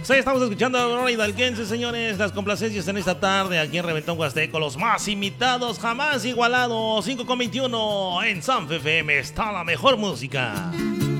Sí, estamos escuchando a Aurora Hidalguense, señores. Las complacencias en esta tarde aquí en Reventón Huasteco. Los más imitados, jamás igualados. 5:21 en Sanf FM. Está la mejor música.